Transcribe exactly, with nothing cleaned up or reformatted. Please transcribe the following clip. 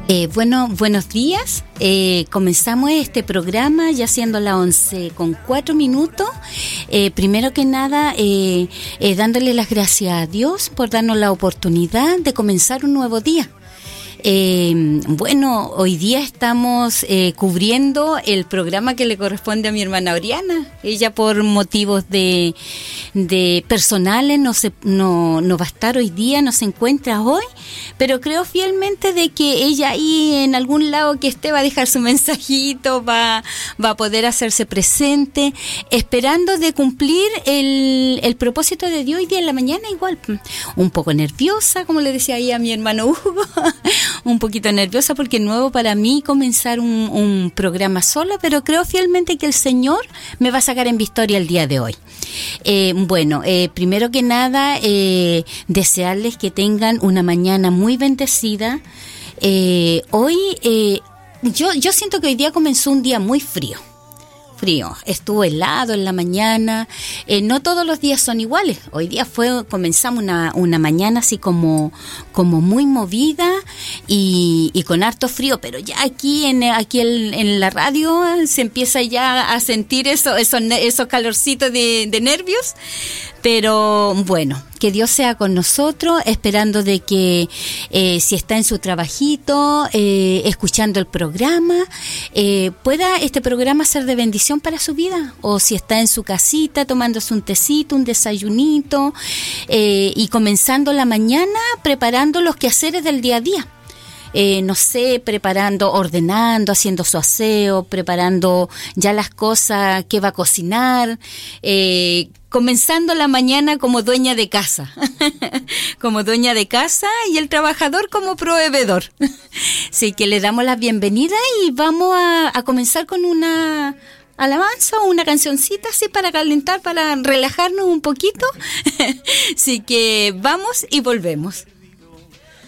Eh, bueno, buenos días. Eh, comenzamos este programa ya siendo las once con cuatro minutos. Eh, primero que nada, eh, eh, dándole las gracias a Dios por darnos la oportunidad de comenzar un nuevo día. Eh, bueno, hoy día estamos eh, cubriendo el programa que le corresponde a mi hermana Oriana. Ella por motivos de, de personales no, se, no, no va a estar hoy día, no se encuentra hoy, pero creo fielmente de que ella ahí en algún lado que esté va a dejar su mensajito, va, va a poder hacerse presente, esperando de cumplir el, el propósito de Dios hoy día en la mañana igual. Un poco nerviosa, como le decía ahí a mi hermano Hugo, un poquito nerviosa porque es nuevo para mí comenzar un, un programa sola, pero creo fielmente que el Señor me va a sacar en victoria el día de hoy. Eh, bueno, eh, primero que nada, eh, desearles que tengan una mañana muy bendecida. Eh, hoy, eh, yo, yo siento que hoy día comenzó un día muy frío. Frío, estuvo helado en la mañana, eh, no todos los días son iguales. Hoy día fue comenzamos una, una mañana así como, como muy movida y, y con harto frío, pero ya aquí en aquí en, en la radio se empieza ya a sentir eso, esos, esos calorcitos de, de nervios. Pero bueno, que Dios sea con nosotros, esperando de que eh, si está en su trabajito, eh, escuchando el programa, eh, pueda este programa ser de bendición para su vida. O si está en su casita tomándose un tecito, un desayunito eh, y comenzando la mañana preparando los quehaceres del día a día. Eh, no sé, preparando, ordenando, haciendo su aseo, preparando ya las cosas que va a cocinar, eh, comenzando la mañana como dueña de casa, como dueña de casa y el trabajador como proveedor. Así que le damos la bienvenida y vamos a, a comenzar con una alabanza o una cancioncita así para calentar, para relajarnos un poquito. Así que vamos y volvemos.